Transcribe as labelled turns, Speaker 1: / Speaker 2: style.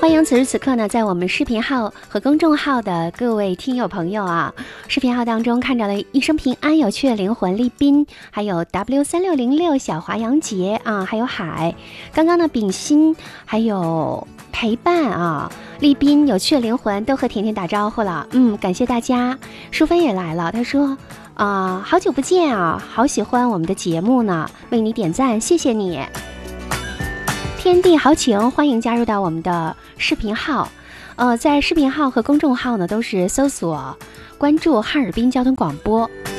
Speaker 1: 欢迎此时此刻呢，在我们视频号和公众号的各位听友朋友啊，视频号当中看到了一生平安、有趣的灵魂丽斌，还有 W3606 小华阳杰啊，还有海，刚刚呢秉鑫，还有陪伴啊，丽斌、有趣的灵魂都和甜甜打招呼了，感谢大家。淑芬也来了，她说好久不见啊，好喜欢我们的节目呢，为你点赞，谢谢你。天地豪情，欢迎加入到我们的视频号，在视频号和公众号呢都是搜索关注哈尔滨交通广播。